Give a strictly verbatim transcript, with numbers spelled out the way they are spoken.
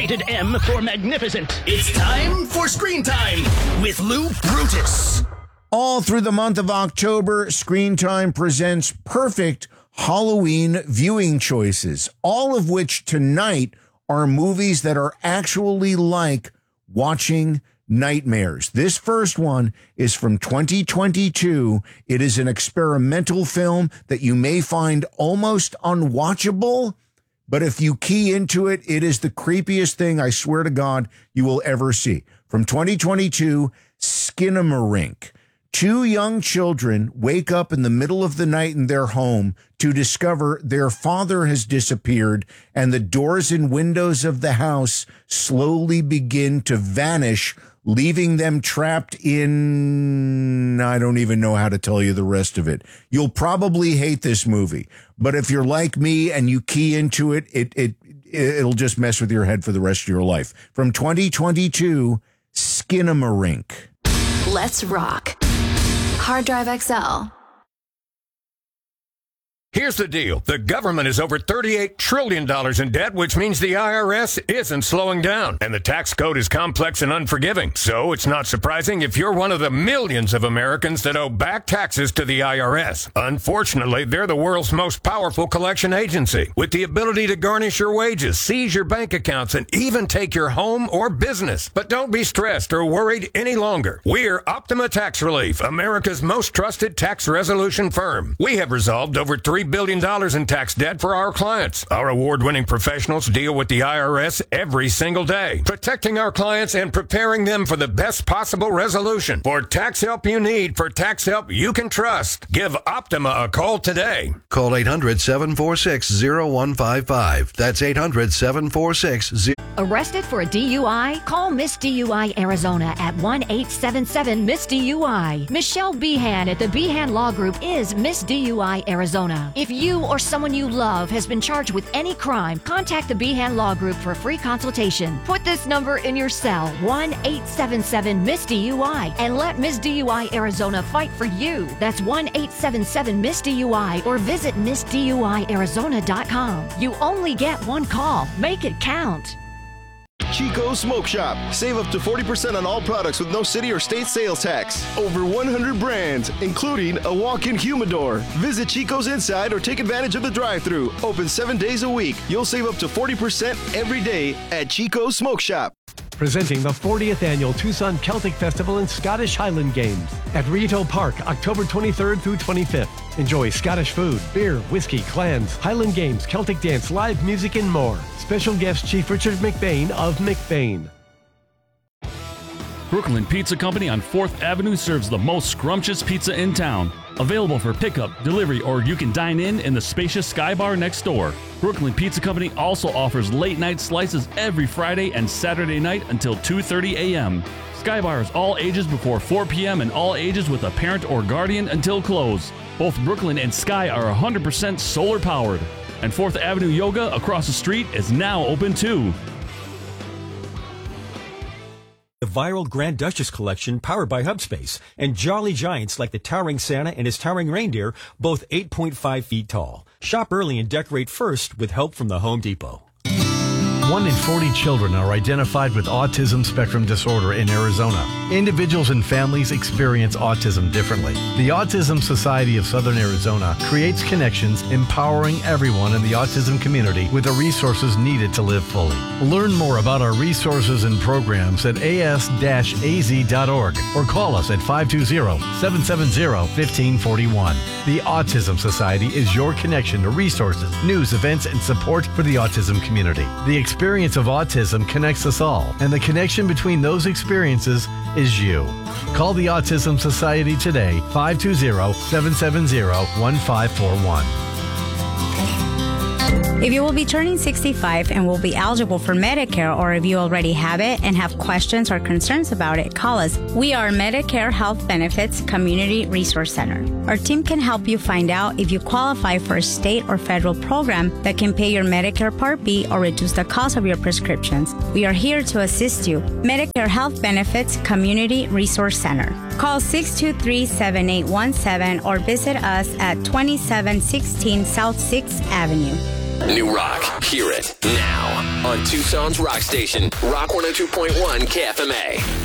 Rated M for magnificent. It's time for Screen Time with Lou Brutus. All through the month of October, Screen Time presents perfect Halloween viewing choices, all of which tonight are movies that are actually like watching nightmares. This first one is from twenty twenty-two. It is an experimental film that you may find almost unwatchable, but if you key into it, it is the creepiest thing, I swear to God, you will ever see. From twenty twenty-two, Skinamarink. Two young children wake up in the middle of the night in their home to discover their father has disappeared, and the doors and windows of the house slowly begin to vanish, leaving them trapped in, I don't even know how to tell you the rest of it. You'll probably hate this movie, but if you're like me and you key into it, it, it, it'll just mess with your head for the rest of your life. From twenty twenty-two, Skinamarink. Let's rock. Hard Drive X L. Here's the deal. The government is over thirty-eight trillion dollars in debt, which means the I R S isn't slowing down. And the tax code is complex and unforgiving. So it's not surprising if you're one of the millions of Americans that owe back taxes to the I R S. Unfortunately, they're the world's most powerful collection agency, with the ability to garnish your wages, seize your bank accounts, and even take your home or business. But don't be stressed or worried any longer. We're Optima Tax Relief, America's most trusted tax resolution firm. We have resolved over three billion dollars in tax debt for our clients. Our award-winning professionals deal with the I R S every single day, protecting our clients and preparing them for the best possible resolution. For tax help you need, for tax help you can trust, give Optima a call today. Call eight hundred, seven four six, zero one five five. That's eight hundred, seven four six, zero one five five. Arrested for a D U I? Call Miss D U I Arizona at one eight seven seven Miss D U I. Michelle Behan at the Behan Law Group is Miss D U I Arizona. If you or someone you love has been charged with any crime, contact the Behan Law Group for a free consultation. Put this number in your cell, one eight seven seven Miss D U I, and let Miss D U I Arizona fight for you. That's one eight seven seven Miss D U I, or visit miss d u i arizona dot com. You only get one call. Make it count. Chico's Smoke Shop. Save up to forty percent on all products with no city or state sales tax. Over one hundred brands, including a walk-in humidor. Visit Chico's inside or take advantage of the drive-thru. Open seven days a week. You'll save up to forty percent every day at Chico's Smoke Shop. Presenting the fortieth Annual Tucson Celtic Festival and Scottish Highland Games at Rito Park, October twenty-third through twenty-fifth. Enjoy Scottish food, beer, whiskey, clans, Highland Games, Celtic dance, live music, and more. Special guest Chief Richard McBain of McBain. Brooklyn Pizza Company on fourth Avenue serves the most scrumptious pizza in town. Available for pickup, delivery, or you can dine in in the spacious Sky Bar next door. Brooklyn Pizza Company also offers late-night slices every Friday and Saturday night until two thirty a.m. Sky Bar is all ages before four p.m. and all ages with a parent or guardian until close. Both Brooklyn and Sky are one hundred percent solar-powered. And fourth Avenue Yoga across the street is now open too. The viral Grand Duchess collection powered by Hubspace, and Jolly Giants like the towering Santa and his towering reindeer, both eight point five feet tall. Shop early and decorate first with help from the Home Depot. One in forty children are identified with autism spectrum disorder in Arizona. Individuals and families experience autism differently. The Autism Society of Southern Arizona creates connections, empowering everyone in the autism community with the resources needed to live fully. Learn more about our resources and programs at a s dash a z dot org or call us at five two zero, seven seven zero, one five four one. The Autism Society is your connection to resources, news, events, and support for the autism community. The experience of autism connects us all, and the connection between those experiences is you. Call the Autism Society today, five two zero, seven seven zero, one five four one. If you will be turning sixty-five and will be eligible for Medicare, or if you already have it and have questions or concerns about it, call us. We are Medicare Health Benefits Community Resource Center. Our team can help you find out if you qualify for a state or federal program that can pay your Medicare Part B or reduce the cost of your prescriptions. We are here to assist you. Medicare Health Benefits Community Resource Center. Call six two three, seven eight one seven or visit us at twenty-seven sixteen South sixth Avenue. New rock. Hear it now on Tucson's rock station, Rock one oh two point one K F M A.